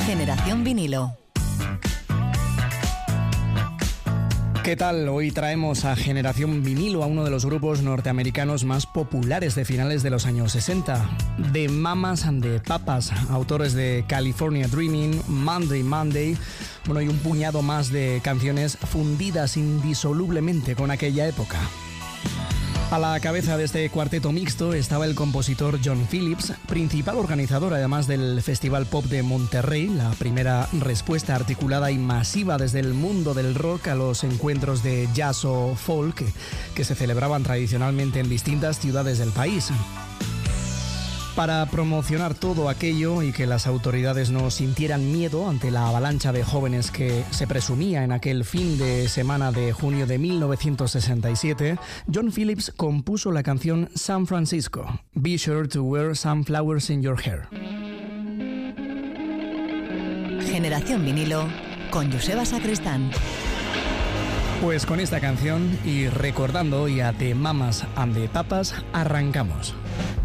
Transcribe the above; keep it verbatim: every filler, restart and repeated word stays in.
Generación Vinilo. ¿Qué tal? Hoy traemos a Generación Vinilo a uno de los grupos norteamericanos más populares de finales de los años sesenta. The Mamas and the Papas, autores de California Dreaming, Monday Monday, bueno, y un puñado más de canciones fundidas indisolublemente con aquella época. A la cabeza de este cuarteto mixto estaba el compositor John Phillips, principal organizador además del Festival Pop de Monterrey, la primera respuesta articulada y masiva desde el mundo del rock a los encuentros de jazz o folk que se celebraban tradicionalmente en distintas ciudades del país. Para promocionar todo aquello y que las autoridades no sintieran miedo ante la avalancha de jóvenes que se presumía en aquel fin de semana de junio de mil novecientos sesenta y siete, John Phillips compuso la canción San Francisco, Be Sure to Wear Sunflowers in Your Hair. Generación Vinilo con Joseba Sacristán. Pues con esta canción y recordando hoy a The Mamas and the Papas, arrancamos.